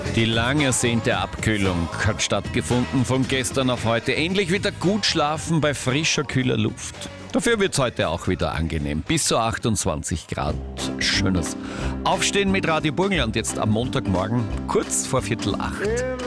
Die lang ersehnte Abkühlung hat stattgefunden von gestern auf heute. Endlich wieder gut schlafen bei frischer, kühler Luft. Dafür wird es heute auch wieder angenehm. Bis zu 28 Grad. Schönes Aufstehen mit Radio Burgenland jetzt am Montagmorgen, kurz vor 7:45.